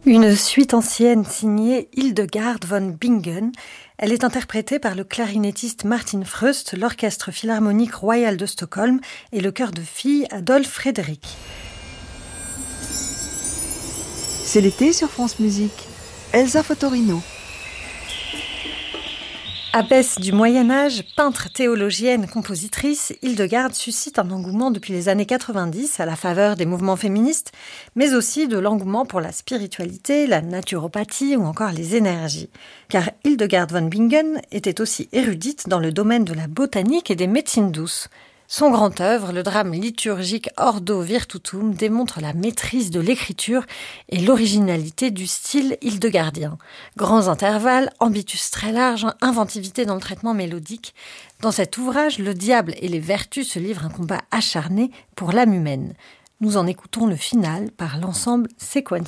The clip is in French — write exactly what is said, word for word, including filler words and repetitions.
Une suite ancienne signée Hildegard von Bingen. Elle est interprétée par le clarinettiste Martin Fröst, l'Orchestre philharmonique royal de Stockholm et le chœur de filles Adolphe Frédéric. C'est l'été sur France Musique. Elsa Fotorino. Abbesse du Moyen-Âge, peintre, théologienne, compositrice, Hildegard suscite un engouement depuis les années quatre-vingt-dix à la faveur des mouvements féministes, mais aussi de l'engouement pour la spiritualité, la naturopathie ou encore les énergies. Car Hildegard von Bingen était aussi érudite dans le domaine de la botanique et des médecines douces. Son grand œuvre, le drame liturgique Ordo Virtutum, démontre la maîtrise de l'écriture et l'originalité du style hildegardien. Grands intervalles, ambitus très large, inventivité dans le traitement mélodique. Dans cet ouvrage, le diable et les vertus se livrent un combat acharné pour l'âme humaine. Nous en écoutons le final par l'ensemble Sequentia.